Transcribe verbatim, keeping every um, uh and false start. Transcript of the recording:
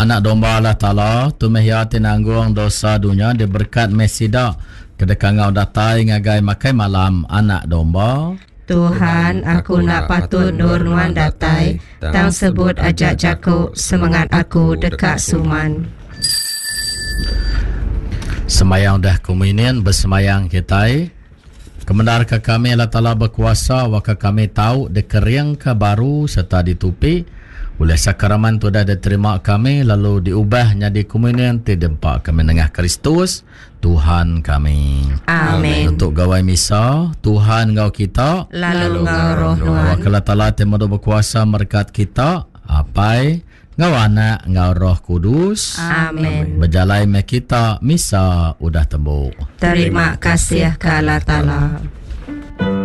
anak domba Allah Ta'ala tu mehya tinanggung dosa dunia diberkat mesida kedekangau datai ngagai makai malam anak domba. Tuhan, aku nak patut nur nuan datai, tang sebut ajak jaku semangat aku dekat suman. Semayang dah komunian bersemayang kita. Kebenar ke kami Allah Ta'ala berkuasa, waka kami tahu dekeriang ke baru serta ditupi. Oleh sakramen tu dah diterima kami, lalu diubah jadi komunian tidempak kami dengan Kristus Tuhan kami. Amin. Untuk gawai misa, Tuhan ngau kita, lalu ngau roh nuan. Waka Allah Ta'ala temodo berkuasa merkat kita, apai ngau anak ngau roh kudus. Amin. Berjalai me kita misa udah tembuk. Terima kasih ke Allah Ta'ala.